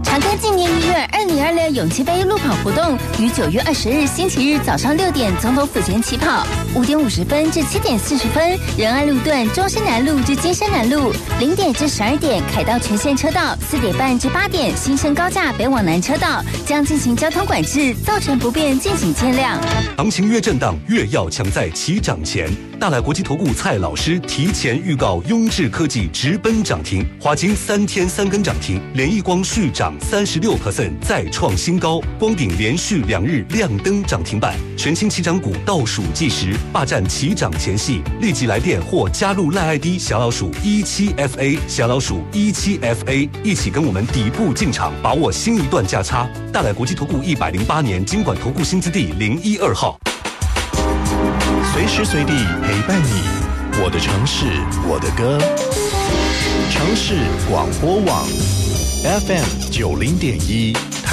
长庚纪念医院2026勇气杯路跑活动于9月20日星期日早上6点总统府前起跑，5点50分至7点40分仁爱路段中山南路至金山南路，0点至12点凯道全线车道，4点半至8点新生高架北往南车道将进行交通管制，造成不便敬请见谅。 行情越震荡，越要抢在起涨前。大来国际投顾蔡老师提前预告雍智科技直奔涨停，华金3天3根涨停，联益光续涨36%，再创新高，光鼎连续2日亮灯涨停板，全新起涨股倒数计时，霸占起涨前夕，立即来电或加入赖 ID 小老鼠17FA 小老鼠17FA，一起跟我们底部进场，把握新一段价差。大来国际投顾108年金管投顾新字第012号。 随时随地陪伴你，我的城市，我的歌。城市广播网 FM 90.1。